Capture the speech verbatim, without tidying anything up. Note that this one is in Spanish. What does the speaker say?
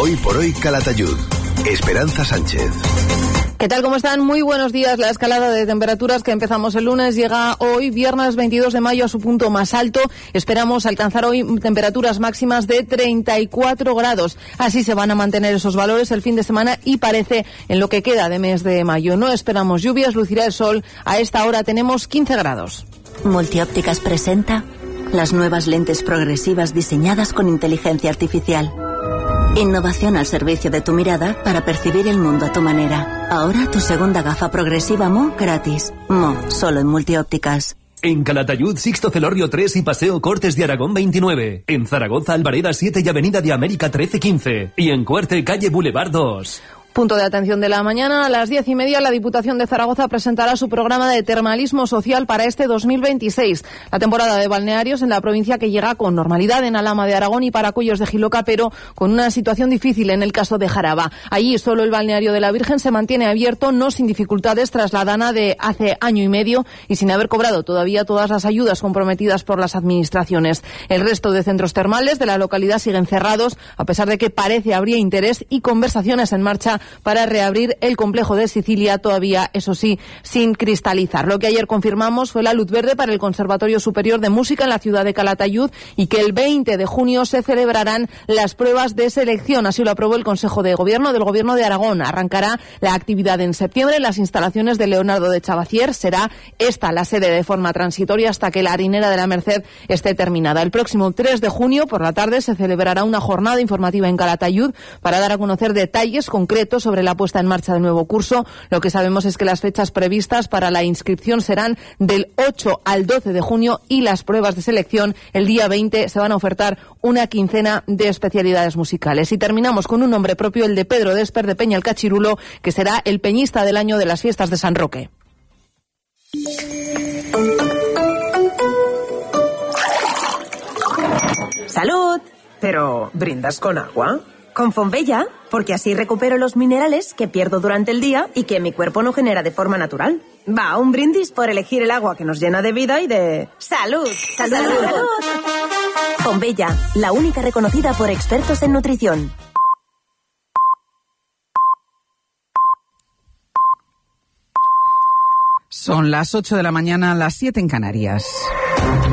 Hoy por hoy Calatayud. Esperanza Sánchez. ¿Qué tal? ¿Cómo están? Muy buenos días. La escalada de temperaturas que empezamos el lunes llega hoy, viernes veintidós de mayo, a su punto más alto. Esperamos alcanzar hoy temperaturas máximas de treinta y cuatro grados. Así se van a mantener esos valores el fin de semana y parece en lo que queda de mes de mayo. No esperamos lluvias, lucirá el sol. A esta hora tenemos quince grados. Multiópticas presenta las nuevas lentes progresivas diseñadas con inteligencia artificial. Innovación al servicio de tu mirada para percibir el mundo a tu manera. Ahora tu segunda gafa progresiva M O gratis. M O, solo en Multiópticas. En Calatayud, Sixto Celorrio tres y Paseo Cortes de Aragón veintinueve. En Zaragoza, Albareda siete y Avenida de América trece quince. Y en Cuerte, calle Boulevard dos. Punto de atención de la mañana. A las diez y media, la Diputación de Zaragoza presentará su programa de termalismo social para este dos mil veintiséis. La temporada de balnearios en la provincia que llega con normalidad en Alhama de Aragón y Paracuellos de Jiloca, pero con una situación difícil en el caso de Jaraba. Allí solo el balneario de la Virgen se mantiene abierto, no sin dificultades tras la dana de hace año y medio y sin haber cobrado todavía todas las ayudas comprometidas por las administraciones. El resto de centros termales de la localidad siguen cerrados, a pesar de que parece habría interés y conversaciones en marcha para reabrir el complejo de Sicilia, todavía, eso sí, sin cristalizar. Lo que ayer confirmamos fue la luz verde para el Conservatorio Superior de Música en la ciudad de Calatayud y que el veinte de junio se celebrarán las pruebas de selección. Así lo aprobó el Consejo de Gobierno del Gobierno de Aragón. Arrancará la actividad en septiembre en las instalaciones de Leonardo de Chavacier. Será esta la sede de forma transitoria hasta que la harinera de la Merced esté terminada. El próximo tres de junio, por la tarde, se celebrará una jornada informativa en Calatayud para dar a conocer detalles concretos sobre la puesta en marcha del nuevo curso. Lo que sabemos es que las fechas previstas para la inscripción serán del ocho al doce de junio y las pruebas de selección el día veinte. Se van a ofertar una quincena de especialidades musicales. Y terminamos con un nombre propio, el de Pedro Desper de Peña el Cachirulo, que será el peñista del año de las fiestas de San Roque. ¡Salud! Pero, ¿brindas con agua? Con Fonbella, porque así recupero los minerales que pierdo durante el día y que mi cuerpo no genera de forma natural. Va, un brindis por elegir el agua que nos llena de vida y de... ¡Salud! ¡Salud! ¡Salud! ¡Salud! Fonbella, la única reconocida por expertos en nutrición. Son las ocho de la mañana, las siete en Canarias.